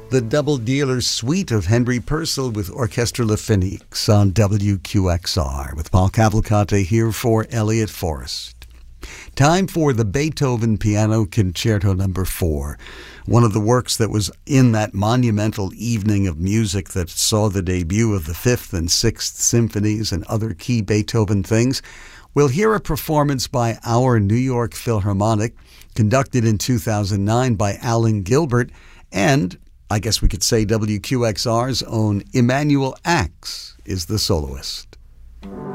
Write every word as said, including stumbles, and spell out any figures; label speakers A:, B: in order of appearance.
A: The Double Dealer Suite of Henry Purcell with Orchestra Le Phoenix on W Q X R, with Paul Cavalcante here for Elliot Forrest. Time for the Beethoven Piano Concerto number four, one of the works that was in that monumental evening of music that saw the debut of the Fifth and Sixth Symphonies and other key Beethoven things. We'll hear a performance by our New York Philharmonic, conducted in two thousand nine by Alan Gilbert, and I guess we could say W Q X R's own Emanuel Ax is the soloist.